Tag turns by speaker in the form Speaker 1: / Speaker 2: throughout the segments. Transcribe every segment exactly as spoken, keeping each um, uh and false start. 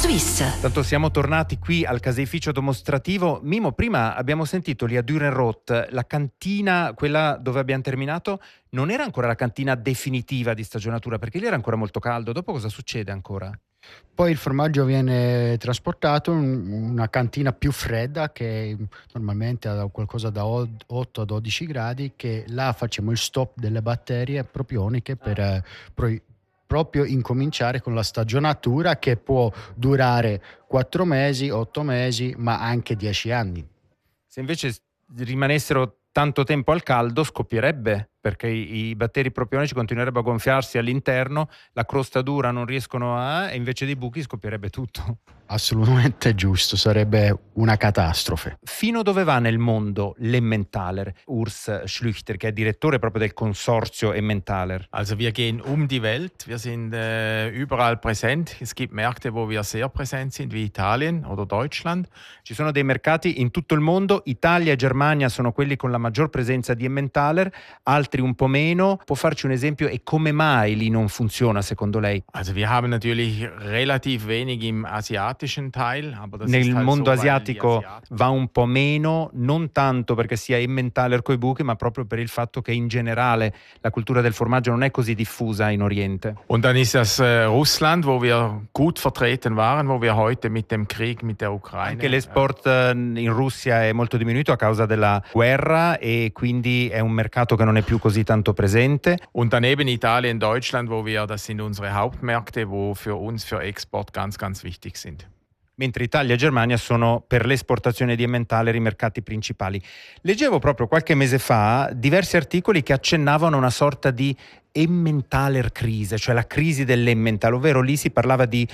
Speaker 1: Suisse.
Speaker 2: Tanto siamo tornati qui al caseificio dimostrativo. Mimo, prima abbiamo sentito lì a Dürrenroth, la cantina, quella dove abbiamo terminato, non era ancora la cantina definitiva di stagionatura, perché lì era ancora molto caldo. Dopo cosa succede ancora?
Speaker 3: Poi il formaggio viene trasportato in una cantina più fredda, che normalmente ha qualcosa da otto a dodici gradi, che là facciamo il stop delle batterie propioniche per eh, pro- proprio incominciare con la stagionatura, che può durare quattro mesi, otto mesi, ma anche dieci anni.
Speaker 2: Se invece rimanessero tanto tempo al caldo scoppierebbe, perché i, i batteri propionici continuerebbero a gonfiarsi all'interno, la crosta dura non riescono a... e invece dei buchi scoppierebbe tutto.
Speaker 3: Assolutamente giusto, sarebbe una catastrofe.
Speaker 2: Fino dove va nel mondo l'Emmentaler? Urs Schlüchter, che è direttore proprio del consorzio Emmentaler.
Speaker 4: Also wir gehen um die Welt, wir sind äh, überall präsent. Es gibt Märkte, wo wir sehr präsent sind, wie Italien oder Deutschland.
Speaker 2: Ci sono dei mercati in tutto il mondo, Italia e Germania sono quelli con la maggior presenza di Emmentaler, altri un po' meno. Può farci un esempio e come mai lì non funziona secondo lei?
Speaker 4: Also wir haben natürlich relativ wenig im asiatischen Teil, aber das
Speaker 2: Nel
Speaker 4: ist halt
Speaker 2: mondo
Speaker 4: so, weil
Speaker 2: asiatico
Speaker 4: die Asiaten
Speaker 2: va un po' meno, non tanto perché sia Emmentaler coi buchi, ma proprio per il fatto che in generale la cultura del formaggio non è così diffusa in Oriente.
Speaker 4: Und dann ist das äh, Russland, wo wir gut vertreten waren, wo wir heute mit dem Krieg mit der Ukraine.
Speaker 2: Anche l'export in Russia è molto diminuito a causa della guerra e quindi è un mercato che non è più così tanto presente.
Speaker 4: Und daneben Italien, Deutschland, wo wir, das sind unsere Hauptmärkte, wo für uns für Export ganz, ganz wichtig sind.
Speaker 2: Mentre Italia e Germania sono per l'esportazione di Emmentaler i mercati principali. Leggevo proprio qualche mese fa diversi articoli che accennavano a una sorta di Emmentaler crisi, cioè la crisi dell'Emmental, ovvero lì si parlava di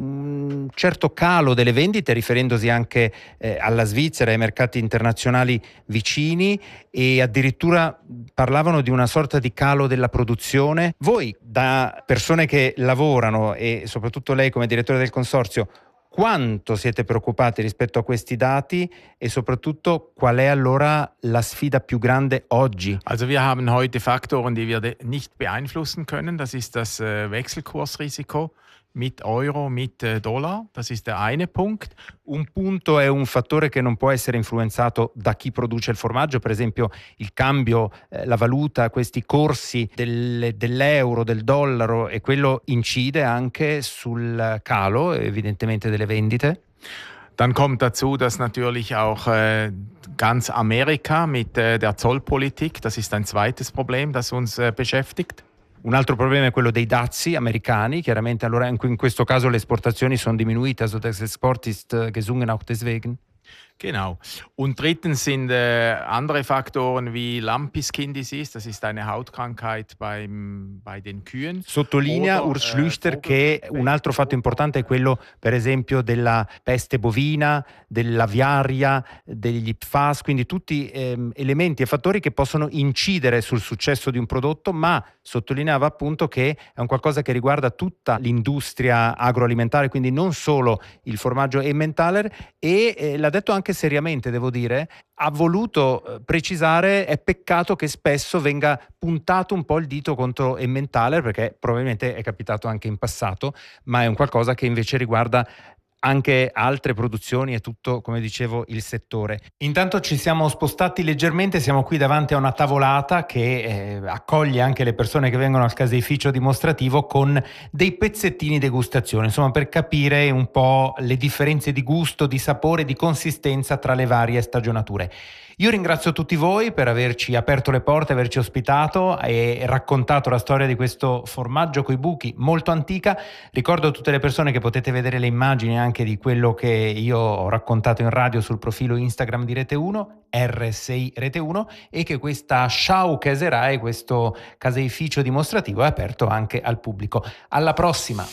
Speaker 2: un certo calo delle vendite, riferendosi anche eh, alla Svizzera e ai mercati internazionali vicini, e addirittura parlavano di una sorta di calo della produzione. Voi, da persone che lavorano e soprattutto lei come direttore del consorzio, quanto siete preoccupati rispetto a questi dati e soprattutto qual è allora la sfida più grande oggi?
Speaker 4: Also wir haben heute Faktoren, die wir nicht beeinflussen können. Das ist das äh, Wechselkursrisiko mit Euro, mit äh, Dollar. Das ist der eine Punkt.
Speaker 2: Un punto è un fattore che non può essere influenzato da chi produce il formaggio, per esempio il cambio, eh, la valuta, questi corsi del, dell'euro, del dollaro, e quello incide anche sul calo evidentemente delle vendite.
Speaker 4: Dann kommt dazu, dass natürlich auch äh, ganz Amerika mit äh, der Zollpolitik, das ist ein zweites Problem, das uns äh, beschäftigt.
Speaker 2: Un altro problema è quello dei dazi americani, chiaramente allora in questo caso le esportazioni sono diminuite, also das Export ist gesunken auch deswegen.
Speaker 4: Genau. Und drittens sind äh, andere Faktoren wie Lumpy Skin Disease, das ist eine Hautkrankheit beim, bei den Kühen.
Speaker 2: Sottolinea Urs Schlüchter che un altro fatto importante è quello, per esempio, della peste bovina, dell'aviaria, degli P F A S, quindi tutti ehm, elementi e fattori che possono incidere sul successo di un prodotto, ma sottolineava appunto che è un qualcosa che riguarda tutta l'industria agroalimentare, quindi non solo il formaggio Emmentaler, e eh, l'ha detto anche seriamente, devo dire, ha voluto eh, precisare: è peccato che spesso venga puntato un po' il dito contro Emmentaler, perché probabilmente è capitato anche in passato, ma è un qualcosa che invece riguarda anche altre produzioni e tutto, come dicevo, il settore. Intanto ci siamo spostati leggermente, siamo qui davanti a una tavolata che eh, accoglie anche le persone che vengono al caseificio dimostrativo con dei pezzettini degustazione, insomma, per capire un po' le differenze di gusto, di sapore, di consistenza tra le varie stagionature. Io ringrazio tutti voi per averci aperto le porte, averci ospitato e raccontato la storia di questo formaggio coi buchi molto antica. Ricordo a tutte le persone che potete vedere le immagini anche di quello che io ho raccontato in radio sul profilo Instagram di Rete uno, R S I Rete uno, e che questa Schau Käserei, questo caseificio dimostrativo, è aperto anche al pubblico. Alla prossima!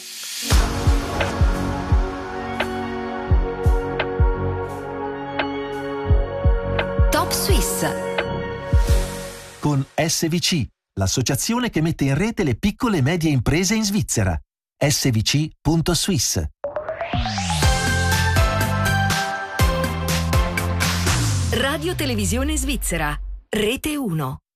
Speaker 1: Suisse.
Speaker 5: Con S V C, l'associazione che mette in rete le piccole e medie imprese in Svizzera. S V C punto Swiss.
Speaker 1: Radio Televisione Svizzera, Rete uno.